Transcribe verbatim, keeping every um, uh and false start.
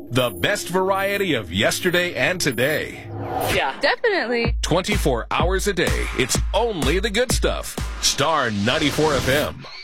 The best variety of yesterday and today. Yeah. Definitely. twenty-four hours a day. It's only the good stuff. Star ninety-four F M.